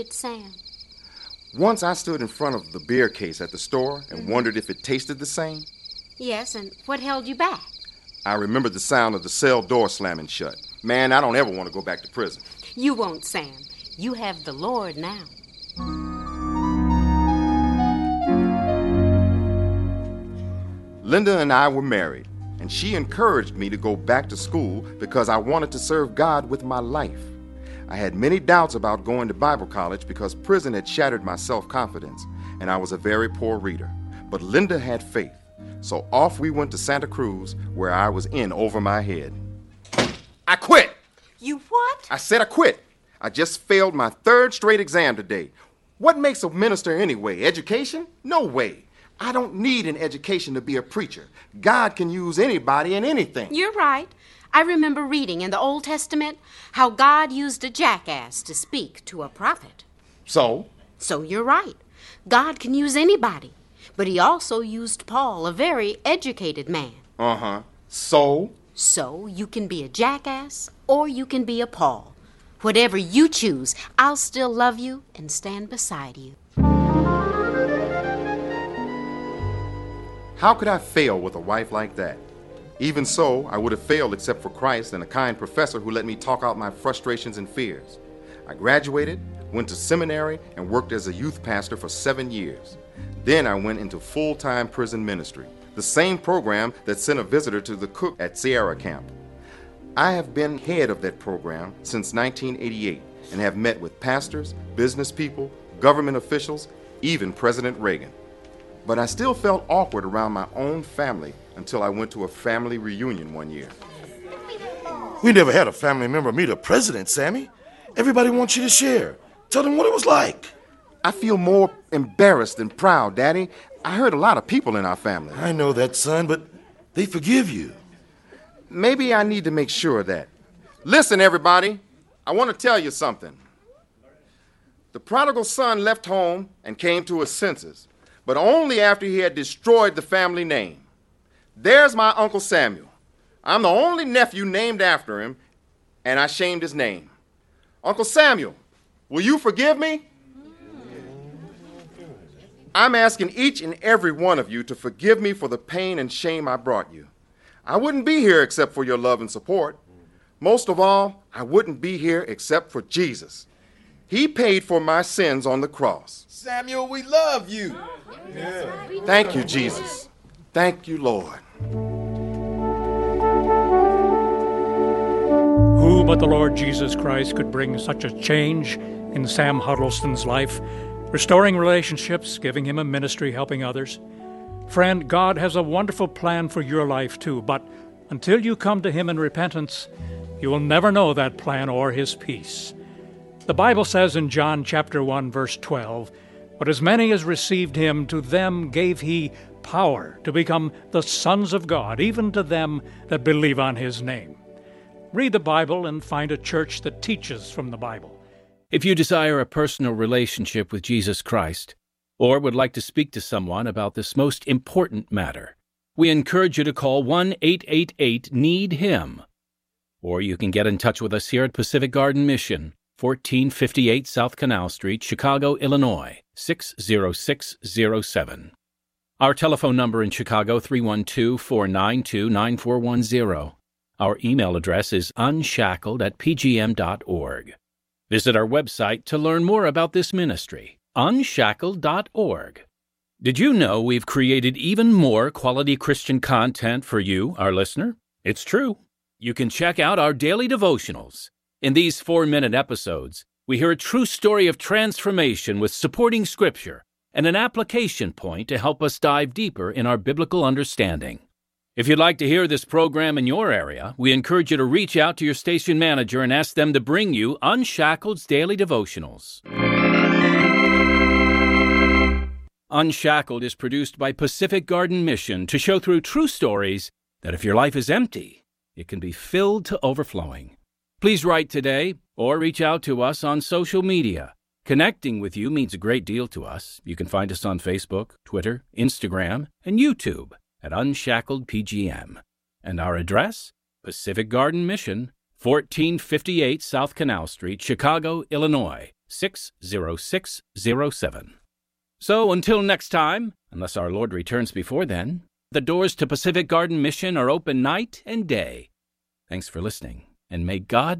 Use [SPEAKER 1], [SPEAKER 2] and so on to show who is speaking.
[SPEAKER 1] It's Sam.
[SPEAKER 2] Once I stood in front of the beer case at the store and wondered if it tasted the same.
[SPEAKER 1] Yes, and what held you back?
[SPEAKER 2] I remembered the sound of the cell door slamming shut. Man, I don't ever want to go back to prison.
[SPEAKER 1] You won't, Sam. You have the Lord now.
[SPEAKER 2] Linda and I were married, and she encouraged me to go back to school because I wanted to serve God with my life. I had many doubts about going to Bible college because prison had shattered my self-confidence, and I was a very poor reader. But Linda had faith, so off we went to Santa Cruz, where I was in over my head. I quit!
[SPEAKER 1] You what?
[SPEAKER 2] I said I quit. I just failed my third straight exam today. What makes a minister anyway? Education? No way. I don't need an education to be a preacher. God can use anybody and anything.
[SPEAKER 1] You're right. I remember reading in the Old Testament how God used a jackass to speak to a prophet.
[SPEAKER 2] So?
[SPEAKER 1] So you're right. God can use anybody. But he also used Paul, a very educated man.
[SPEAKER 2] Uh-huh. So?
[SPEAKER 1] So you can be a jackass or you can be a Paul. Whatever you choose, I'll still love you and stand beside you.
[SPEAKER 2] How could I fail with a wife like that? Even so, I would have failed except for Christ and a kind professor who let me talk out my frustrations and fears. I graduated, went to seminary, and worked as a youth pastor for 7 years. Then I went into full-time prison ministry, the same program that sent a visitor to the cook at Sierra Camp. I have been head of that program since 1988 and have met with pastors, business people, government officials, even President Reagan. But I still felt awkward around my own family until I went to a family reunion one year.
[SPEAKER 3] We never had a family member meet a president, Sammy. Everybody wants you to share. Tell them what it was like.
[SPEAKER 2] I feel more embarrassed than proud, Daddy. I hurt a lot of people in our family.
[SPEAKER 3] I know that, son, but they forgive you.
[SPEAKER 2] Maybe I need to make sure of that. Listen, everybody, I want to tell you something. The prodigal son left home and came to his senses, but only after he had destroyed the family name. There's my Uncle Samuel. I'm the only nephew named after him, and I shamed his name. Uncle Samuel, will you forgive me? I'm asking each and every one of you to forgive me for the pain and shame I brought you. I wouldn't be here except for your love and support. Most of all, I wouldn't be here except for Jesus. He paid for my sins on the cross.
[SPEAKER 4] Samuel, we love you.
[SPEAKER 2] Thank you, Jesus. Thank you, Lord.
[SPEAKER 5] Who but the Lord Jesus Christ could bring such a change in Sam Huddleston's life, restoring relationships, giving him a ministry, helping others? Friend, God has a wonderful plan for your life too, but until you come to him in repentance, you will never know that plan or his peace. The Bible says in John chapter 1, verse 12, "But as many as received him, to them gave he power to become the sons of God, even to them that believe on his name." Read the Bible and find a church that teaches from the Bible.
[SPEAKER 6] If you desire a personal relationship with Jesus Christ, or would like to speak to someone about this most important matter, we encourage you to call 1-888-NEED-HIM. Or you can get in touch with us here at Pacific Garden Mission, 1458 South Canal Street, Chicago, Illinois, 60607. Our telephone number in Chicago, 312-492-9410. Our email address is unshackled@pgm.org. Visit our website to learn more about this ministry, unshackled.org. Did you know we've created even more quality Christian content for you, our listener? It's true. You can check out our daily devotionals. In these 4-minute episodes, we hear a true story of transformation with supporting scripture and an application point to help us dive deeper in our biblical understanding. If you'd like to hear this program in your area, we encourage you to reach out to your station manager and ask them to bring you Unshackled's Daily Devotionals. Unshackled is produced by Pacific Garden Mission to show through true stories that if your life is empty, it can be filled to overflowing. Please write today or reach out to us on social media. Connecting with you means a great deal to us. You can find us on Facebook, Twitter, Instagram, and YouTube at Unshackled PGM. And our address, Pacific Garden Mission, 1458 South Canal Street, Chicago, Illinois, 60607. So until next time, unless our Lord returns before then, the doors to Pacific Garden Mission are open night and day. Thanks for listening, and may God